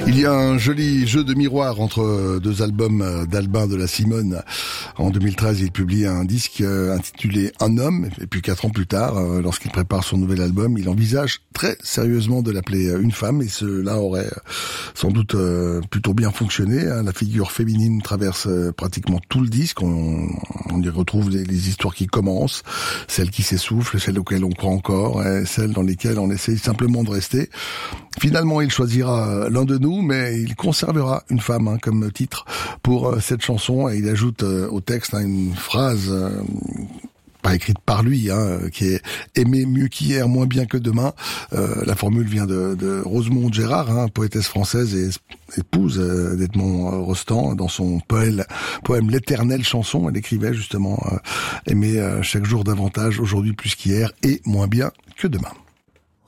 Il y a un joli jeu de miroir entre deux albums d'Albin de la Simone. En 2013, il publie un disque intitulé Un homme, et puis 4 ans plus tard, lorsqu'il prépare son nouvel album, il envisage très sérieusement de l'appeler Une femme, et cela aurait sans doute plutôt bien fonctionné. La figure féminine traverse pratiquement tout le disque, on y retrouve les histoires qui commencent, celles qui s'essoufflent, celles auxquelles on croit encore, et celles dans lesquelles on essaye simplement de rester. Finalement, il choisira l'un de nous, mais il conservera Une femme comme titre pour cette chanson, et il ajoute au texte une phrase pas écrite par lui, qui est « aimer mieux qu'hier, moins bien que demain ». La formule vient de Rosemonde Gérard, poétesse française et épouse d'Edmond Rostand. Dans son poème L'éternelle chanson, elle écrivait justement « aimer chaque jour davantage, aujourd'hui plus qu'hier, et moins bien que demain ».